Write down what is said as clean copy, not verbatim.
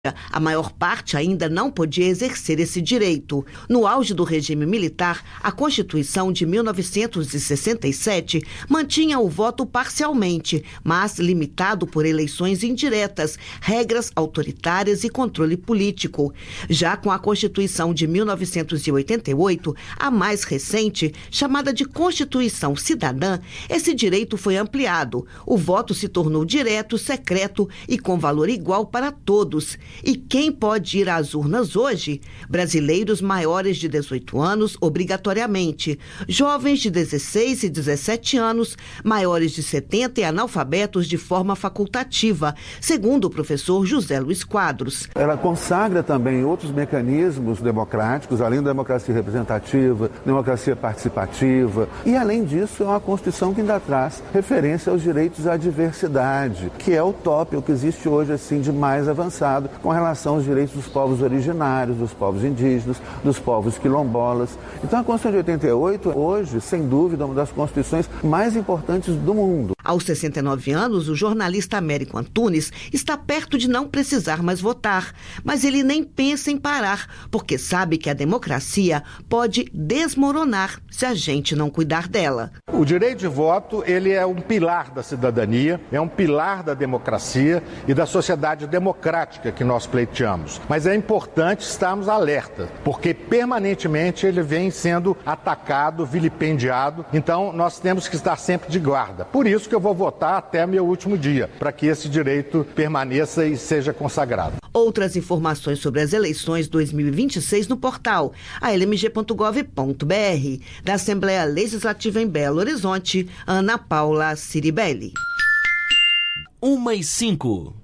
A maior parte ainda não podia exercer esse direito. No auge do regime militar, a Constituição de 1967 mantinha o voto parcialmente, mas limitado por eleições indiretas, regras autoritárias e controle político. Já com a Constituição de 1988, a mais recente, chamada de Constituição Cidadã, esse direito foi ampliado. O voto se tornou direto, secreto e com valor igual para todos. E quem pode ir às urnas hoje? Brasileiros maiores de 18 anos, obrigatoriamente. Jovens de 16 e 17 anos, maiores de 70 e analfabetos de forma facultativa, segundo o professor José Luiz Quadros. Ela consagra também outros mecanismos democráticos, além da democracia representativa, democracia participativa. E, além disso, é uma Constituição que ainda traz referência aos direitos à diversidade, que é o tópico que existe hoje, assim, de mais avançado com relação aos direitos dos povos originários, dos povos indígenas, dos povos quilombolas. Então a Constituição de 88, hoje, sem dúvida, é uma das constituições mais importantes do mundo. Aos 69 anos, o jornalista Américo Antunes está perto de não precisar mais votar, mas ele nem pensa em parar, porque sabe que a democracia pode desmoronar se a gente não cuidar dela. O direito de voto, ele é um pilar da cidadania, é um pilar da democracia e da sociedade democrática que nós pleiteamos. Mas é importante estarmos alerta, porque permanentemente ele vem sendo atacado, vilipendiado, então nós temos que estar sempre de guarda. Por isso que eu vou votar até meu último dia, para que esse direito permaneça e seja consagrado. Outras informações sobre as eleições 2026 no portal almg.gov.br. Da Assembleia Legislativa em Belo Horizonte, Ana Paula Ciribelli. 1h05.